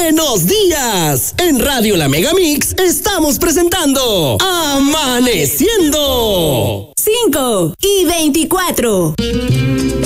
¡Buenos días! En Radio La Megamix estamos presentando Amaneciendo. 5:24.